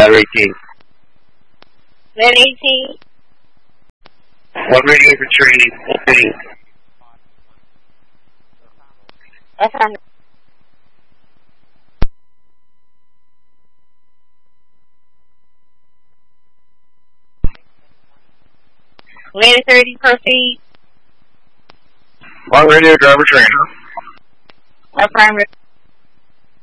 Ladder 18. Ladder 18. 1 radio for training. Affirmative. Ladder 30, proceed. 1 radio driver trainer. Affirmative.